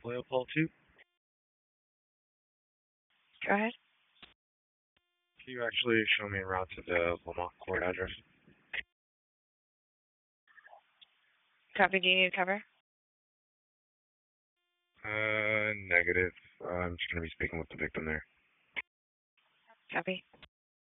Leopold 2. Go ahead. Can you actually show me around to the Lamont Court address? Copy. Do you need cover? Negative. I'm just going to be speaking with the victim there. Copy.